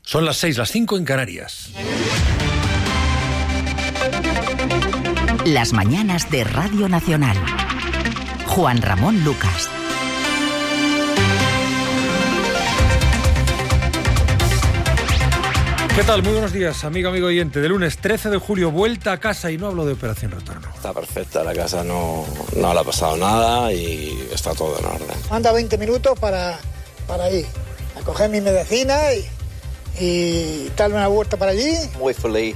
Son las 6, las 5 en Canarias. Las mañanas de Radio Nacional. Juan Ramón Lucas. ¿Qué tal? Muy buenos días, amigo oyente. De lunes 13 de julio, vuelta a casa, y no hablo de operación retorno. Está perfecta, la casa no le ha pasado nada y está todo en orden. Anda 20 minutos para ir a coger mi medicina y darle una vuelta para allí. Muy feliz.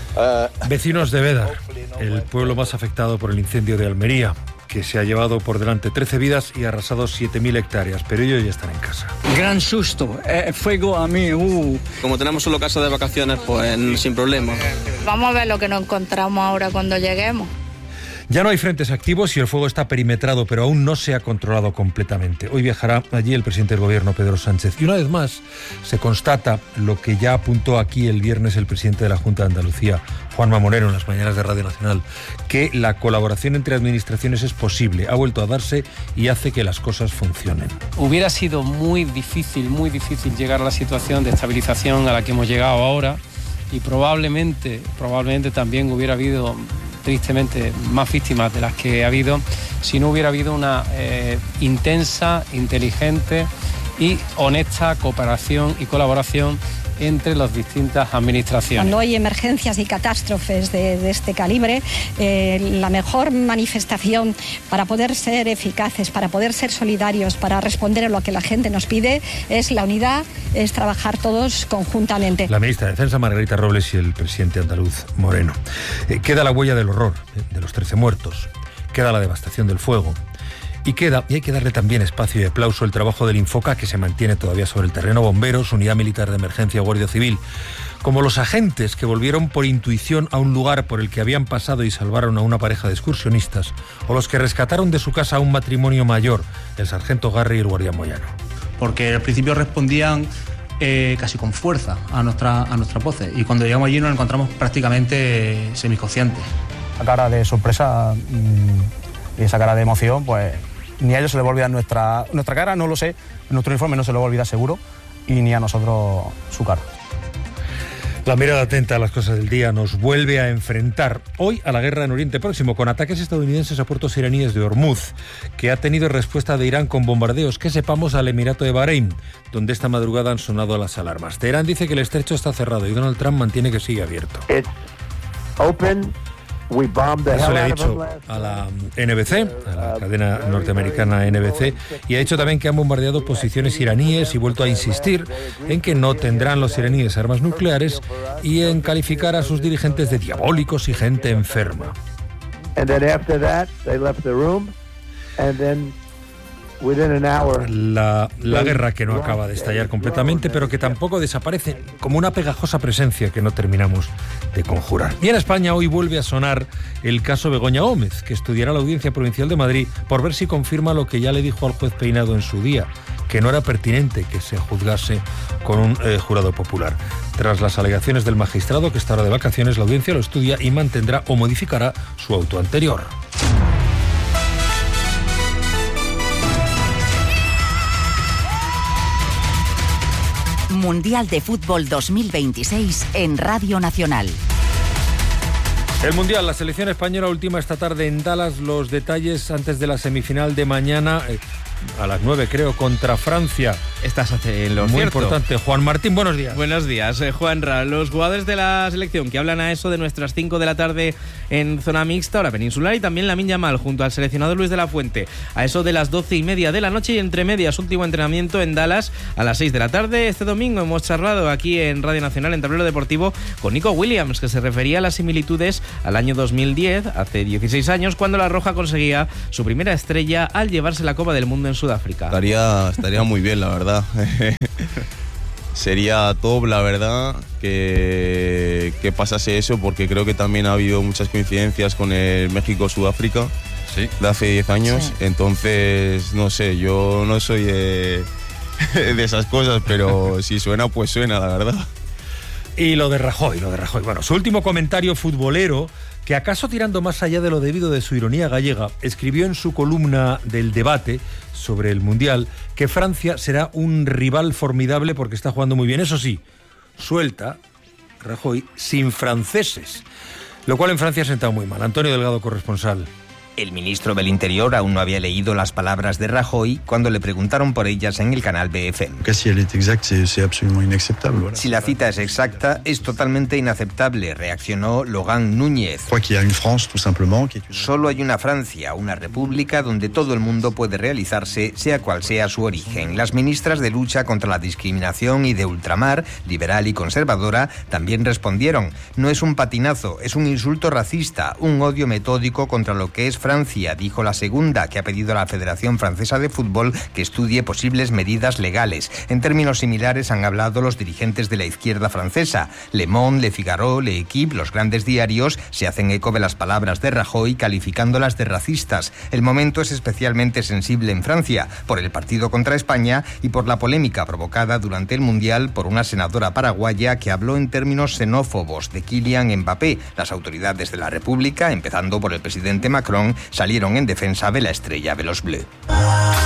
Vecinos de Bédar, el pueblo más afectado por el incendio de Almería, que se ha llevado por delante 13 vidas y ha arrasado 7.000 hectáreas, pero ellos ya están en casa. Gran susto, fuego a mí. Como tenemos solo casa de vacaciones, pues sin problema. Vamos a ver lo que nos encontramos ahora cuando lleguemos. Ya no hay frentes activos y el fuego está perimetrado, pero aún no se ha controlado completamente. Hoy viajará allí el presidente del Gobierno, Pedro Sánchez. Y una vez más se constata lo que ya apuntó aquí el viernes el presidente de la Junta de Andalucía, Juanma Moreno, en las mañanas de Radio Nacional, que la colaboración entre administraciones es posible, ha vuelto a darse y hace que las cosas funcionen. Hubiera sido muy difícil llegar a la situación de estabilización a la que hemos llegado ahora, y probablemente también hubiera habido, tristemente, más víctimas de las que ha habido si no hubiera habido una intensa, inteligente y honesta cooperación y colaboración entre las distintas administraciones. Cuando hay emergencias y catástrofes de este calibre, la mejor manifestación para poder ser eficaces, para poder ser solidarios, para responder a lo que la gente nos pide, es la unidad, es trabajar todos conjuntamente. La ministra de Defensa, Margarita Robles, y el presidente andaluz, Moreno. Queda la huella del horror, de los 13 muertos, queda la devastación del fuego. Y hay que darle también espacio y aplauso al trabajo del Infoca, que se mantiene todavía sobre el terreno, bomberos, unidad militar de emergencia, Guardia Civil, como los agentes que volvieron por intuición a un lugar por el que habían pasado y salvaron a una pareja de excursionistas, o los que rescataron de su casa a un matrimonio mayor, el sargento Garri y el guardián Moyano. Porque al principio respondían casi con fuerza a nuestras voces, y cuando llegamos allí nos encontramos prácticamente semiconscientes. La cara de sorpresa y esa cara de emoción, pues ni a ellos se les va a olvidar nuestra cara, no lo sé, nuestro uniforme no se les va a olvidar seguro, y ni a nosotros su cara. La mirada atenta a las cosas del día nos vuelve a enfrentar hoy a la guerra en Oriente Próximo, con ataques estadounidenses a puertos iraníes de Hormuz, que ha tenido respuesta de Irán con bombardeos, que sepamos, al Emirato de Bahrein, donde esta madrugada han sonado las alarmas. Teherán dice que el estrecho está cerrado y Donald Trump mantiene que sigue abierto. Eso le ha dicho a la NBC, a la cadena norteamericana NBC, y ha dicho también que han bombardeado posiciones iraníes y vuelto a insistir en que no tendrán los iraníes armas nucleares y en calificar a sus dirigentes de diabólicos y gente enferma. La guerra que no acaba de estallar completamente, pero que tampoco desaparece, como una pegajosa presencia que no terminamos de conjurar. Y en España hoy vuelve a sonar el caso Begoña Gómez, que estudiará la Audiencia Provincial de Madrid por ver si confirma lo que ya le dijo al juez Peinado en su día, que no era pertinente que se juzgase con un jurado popular. Tras las alegaciones del magistrado, que estará de vacaciones, la audiencia lo estudia y mantendrá o modificará su auto anterior. Mundial de Fútbol 2026 en Radio Nacional. El Mundial, la selección española última esta tarde en Dallas. Los detalles antes de la semifinal de mañana, a las 9 creo, contra Francia. Estás en lo muy cierto. Importante. Juan Martín, buenos días. Buenos días, Juanra. Los jugadores de la selección que hablan a eso de nuestras 5 de la tarde en zona mixta, hora peninsular, y también Lamine Yamal junto al seleccionador Luis de la Fuente a eso de las 12:30 de la noche, y entre medias último entrenamiento en Dallas a las 6 de la tarde. Este domingo hemos charlado aquí en Radio Nacional, en Tablero Deportivo, con Nico Williams, que se refería a las similitudes al año 2010, hace 16 años, cuando la Roja conseguía su primera estrella al llevarse la Copa del Mundo en Sudáfrica. Estaría muy bien, la verdad. Sería top, la verdad, que pasase eso, porque creo que también ha habido muchas coincidencias con el México-Sudáfrica, ¿sí?, de hace 10 años. Sí. Entonces, no sé, yo no soy de esas cosas, pero si suena, pues suena, la verdad. Y lo de Rajoy. Bueno, su último comentario futbolero, que acaso tirando más allá de lo debido de su ironía gallega, escribió en su columna del Debate sobre el Mundial que Francia será un rival formidable porque está jugando muy bien. Eso sí, suelta Rajoy sin franceses, lo cual en Francia ha sentado muy mal. Antonio Delgado, corresponsal. El ministro del Interior aún no había leído las palabras de Rajoy cuando le preguntaron por ellas en el canal BFM. Si la cita es exacta, es totalmente inaceptable, reaccionó Logan Núñez. Solo hay una Francia, una república donde todo el mundo puede realizarse, sea cual sea su origen. Las ministras de lucha contra la discriminación y de ultramar, liberal y conservadora, también respondieron. No es un patinazo, es un insulto racista, un odio metódico contra lo que es Francia, dijo la segunda, que ha pedido a la Federación Francesa de Fútbol que estudie posibles medidas legales. En términos similares han hablado los dirigentes de la izquierda francesa. Le Monde, Le Figaro, Le Equipe, los grandes diarios, se hacen eco de las palabras de Rajoy calificándolas de racistas. El momento es especialmente sensible en Francia, por el partido contra España y por la polémica provocada durante el Mundial por una senadora paraguaya que habló en términos xenófobos de Kylian Mbappé. Las autoridades de la República, empezando por el presidente Macron, salieron en defensa de la estrella de los Bleus.